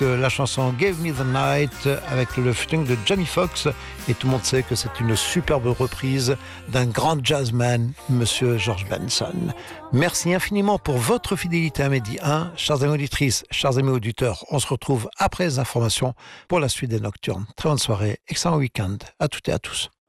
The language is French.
La chanson Give Me the Night avec le featuring de Johnny Fox, et tout le monde sait que c'est une superbe reprise d'un grand jazzman, Monsieur George Benson. Merci infiniment pour votre fidélité à Midi 1. Chers amis auditrices, chers amis auditeurs, on se retrouve après les informations pour la suite des Nocturnes. Très bonne soirée, excellent week-end à toutes et à tous.